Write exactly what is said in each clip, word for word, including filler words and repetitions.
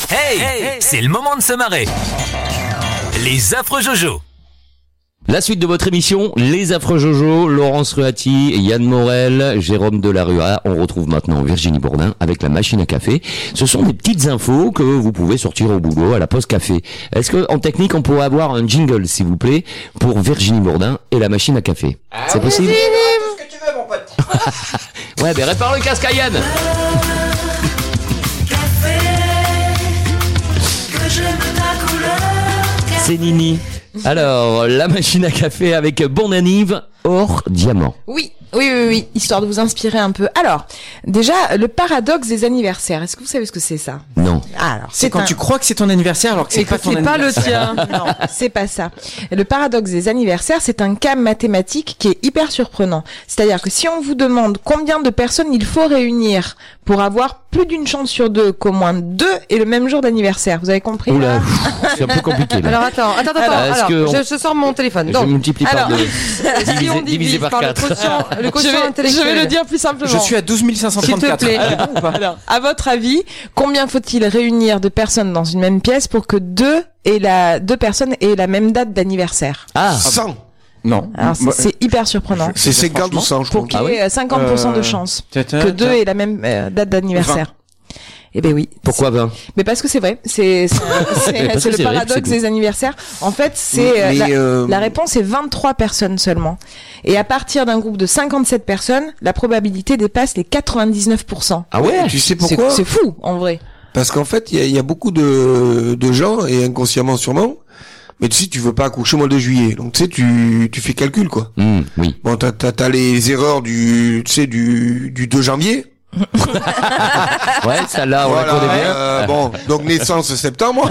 Hey, hey, c'est le moment de se marrer. Les affreux Jojo. La suite de votre émission, Les Affreux Jojo, Laurence Ruati, Yann Morel, Jérôme Delarua. On retrouve maintenant Virginie Bourdin avec la machine à café. Ce sont des petites infos que vous pouvez sortir au boulot, à la pause café. Est-ce que, en technique, on pourrait avoir un jingle, s'il vous plaît, pour Virginie Bourdin et la machine à café? Ah, c'est oui, possible? oui, oui, tout ce que tu veux, mon pote. Ouais, ben répare le casque à Yann. C'est Nini. Alors, la machine à café avec bon anniv hors diamant. Oui, oui, oui, oui, histoire de vous inspirer un peu. Alors, déjà, le paradoxe des anniversaires. Est-ce que vous savez ce que c'est ça? Non. Alors, C'est quand un... tu crois que c'est ton anniversaire alors que c'est Et pas que ton c'est pas le anniversaire. tien. Non, c'est pas ça. Le paradoxe des anniversaires, c'est un cas mathématique qui est hyper surprenant. C'est-à-dire que si on vous demande combien de personnes il faut réunir pour avoir plus d'une chance sur deux qu'au moins deux aient le même jour d'anniversaire, vous avez compris? Oula, c'est un peu compliqué là. Alors attends, attends, attends. Alors, Alors, est-ce que je, on- je sors mon téléphone. Je Donc, multiplie par alors, deux. si Divisé, on divisé divise par par le quatre. quotient, le je quotient vais, je intellectuel. vais le dire plus simplement. Je suis à douze mille cinq cent trente-quatre. S'il te plaît. C'est bon ou pas Alors, à votre avis, combien faut-il réunir de personnes dans une même pièce pour que deux et la deux personnes aient la même date d'anniversaire? Ah, cent. Non. Alors c'est, Moi, c'est hyper surprenant. C'est cinquante ou cent, je Pour crois. qu'il y ait cinquante pour cent de Euh, chance tiens, tiens, que deux tiens. aient la même euh, date d'anniversaire. Eh ben oui. pourquoi vingt? Mais parce que c'est vrai, c'est c'est, c'est, Mais parce c'est que le c'est vrai, paradoxe c'est des anniversaires. En fait, c'est euh, Mais, la, euh, la réponse est vingt-trois personnes seulement. Et à partir d'un groupe de cinquante-sept personnes, la probabilité dépasse les quatre-vingt-dix-neuf pour cent. Ah ouais? Tu sais C'est, pourquoi? c'est fou en vrai. Parce qu'en fait, il y a, il y a beaucoup de, de gens, et inconsciemment sûrement, mais tu sais, tu veux pas accoucher au mois de juillet. Donc tu sais, tu, tu fais calcul, quoi. Mmh, oui. Bon, t'as, t'as, t'as les erreurs du, tu sais, du, du deux janvier. Ouais, celle-là, on Voilà, la connaît bien. euh, bon, donc naissance septembre.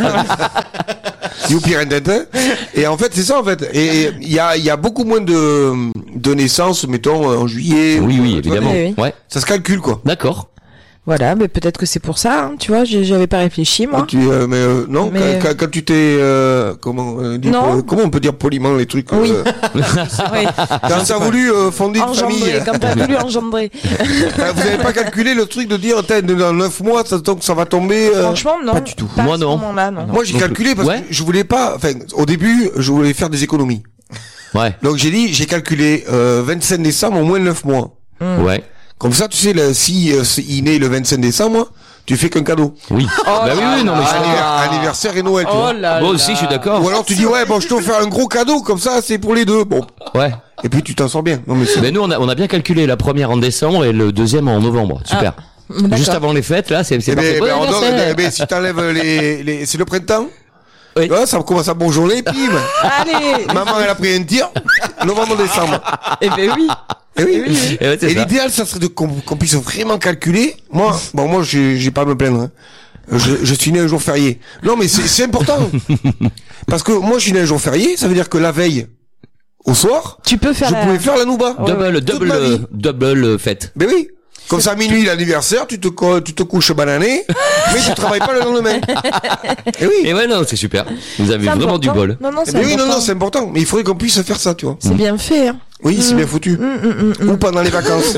Youpi Rentintin. Et en fait, c'est ça, en fait. Et il y a, il y a beaucoup moins de, de naissances, mettons, en juillet. Oui, ou- oui, tu vois, évidemment. Oui, oui. Ouais, Ça se calcule, quoi. d'accord. Voilà, mais peut-être que c'est pour ça. Hein, tu vois, j'ai- j'avais pas réfléchi moi. Tu, euh, mais euh, non, Mais- Quand, quand, quand tu t'es, euh, comment, euh, dit- Non. euh, comment on peut dire poliment les trucs. Oui. euh, Oui. quand t'as voulu euh, fonder une famille, Engendrer, quand t'as voulu engendrer. euh, vous avez pas calculé le truc de dire, t'as, dans neuf mois, ça, donc ça va tomber. euh, Franchement, non. pas du tout. Pas Moi, à ce non. moment-là, non. Moi, j'ai Non calculé plus. parce Ouais. que je voulais pas. Enfin, au début, je voulais faire des économies. Ouais, Donc j'ai dit, j'ai calculé euh, vingt-cinq décembre au moins neuf mois. ouais. Comme ça, tu sais, le, si euh, c'est- il naît le vingt-cinq décembre, tu fais qu'un cadeau. Oui. bah oui, oui, non, mais Anniver- ça... Anniversaire et Noël. tu Oh vois. là Moi là. aussi, je suis d'accord. Ou alors tu dis ouais, bon, je te fais un gros cadeau comme ça, c'est pour les deux. Bon, Ouais. et puis tu t'en sors bien. Non mais c'est Mais nous, on a, on a bien calculé la première en décembre et le deuxième en novembre. Super. D'accord. Juste avant les fêtes, là, c'est, c'est Eh parfait. ben, Bon ben, on donne- anniversaire. eh ben, si t'enlèves les, les, c'est le printemps. Oui. Ouais, ça commence à bourgeonner, pim. Allez. Maman, elle a pris un tir. Novembre, décembre. Eh ben oui. Eh oui. Et ouais, c'est Et ça. l'idéal, ça serait de, qu'on, qu'on puisse vraiment calculer. Moi, bon, moi, j'ai, j'ai pas à me plaindre. Hein. Je, je suis né un jour férié. Non, mais c'est, c'est important. Parce que moi, je suis né un jour férié, ça veut dire que la veille, au soir, Tu peux faire je la... pouvais faire la nouba. Double, Toute double, ma vie. double euh, fête. Ben oui. Comme ça, à minuit, l'anniversaire, tu te, co- tu te couches banané, mais tu travailles pas le lendemain. Eh oui. Et ouais, non, c'est super. Vous avez C'est vraiment du important. bol. Non, non, Eh c'est ben oui, non, important. non, c'est important. Mais il faudrait qu'on puisse faire ça, tu vois. C'est bien fait. Hein. Oui, c'est bien foutu. Ou pendant les vacances.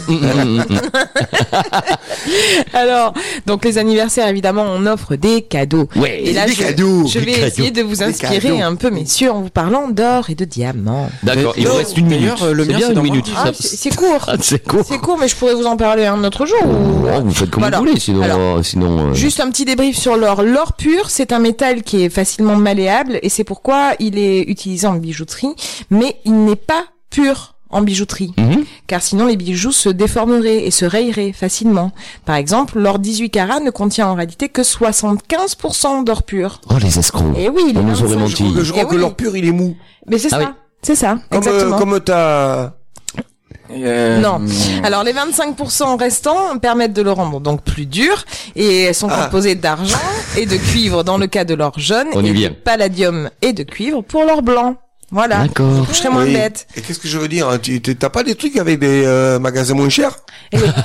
Alors, donc les anniversaires, évidemment, on offre des cadeaux. Ouais, Et là, des je, cadeaux, je des vais cadeaux, essayer de vous des inspirer cadeaux. un peu, messieurs, en vous parlant d'or et de diamants. D'accord, il Non, vous reste une minute. d'ailleurs, euh, le c'est mien, bien c'est une dans minute. Ah, ça- c'est, c'est court. Ah, c'est court. C'est court, mais je pourrais vous en parler un autre jour. ou- Oh, vous faites comme Voilà. vous voulez, sinon, Alors, euh, sinon. euh, Juste un petit débrief sur l'or. L'or pur, c'est un métal qui est facilement malléable et c'est pourquoi il est utilisé en bijouterie, mais il n'est pas pur en bijouterie. mhm. Car sinon les bijoux se déformeraient et se rayeraient facilement. Par exemple, l'or dix-huit carats ne contient en réalité que soixante-quinze pour cent d'or pur. Oh, les escrocs. Et oui, il est On nous aurait vingt-cinq. Je menti. crois que, je crois Eh que oui. l'or pur, il est mou. Mais c'est Ah ça. oui. C'est ça, Comme, euh, exactement. comme ta... Euh, Non. Alors les vingt-cinq pour cent restants permettent de le rendre donc plus dur et sont Ah. composés d'argent et de cuivre dans le cas de l'or jaune On y et vient. de palladium et de cuivre pour l'or blanc. Voilà. D'accord. Je serais moins Oui. bête. Et qu'est-ce que je veux dire? Tu t'as pas des trucs avec des euh, magasins moins chers? Et les-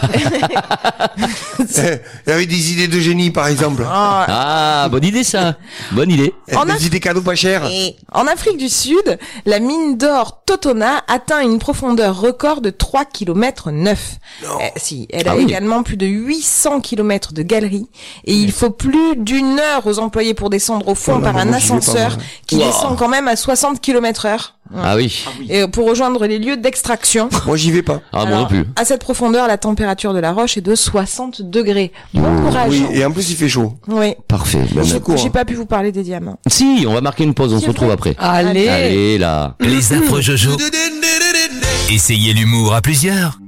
Il y avait des idées de génie, par exemple. Ah, Ah, bonne idée ça. Bonne idée. En des Af- idées cadeaux pas chères. et en Afrique du Sud, la mine d'or Totona atteint une profondeur record de trois kilomètres neuf. Eh, si, elle a Ah oui. également plus de huit cents kilomètres de galeries et il faut plus d'une heure aux employés pour descendre au fond Oh là, par moi, un moi, j'y vais pas, ascenseur moi. qui Wow. descend quand même à soixante kilomètres heure. Ah oui. Et pour rejoindre les lieux d'extraction. Moi, j'y vais pas. Ah, moi Alors, non plus. À cette profondeur, la température de la roche est de soixante degrés. Bon Oh. courage. Oui, et en plus, il fait chaud. Oui. Parfait. Ben, J'ai- ben, court. J'ai pas pu vous parler des diamants. si, on va marquer une pause, on se C'est retrouve vrai. après. Allez. Allez là. Les affreux Jojo. Essayez l'humour à plusieurs.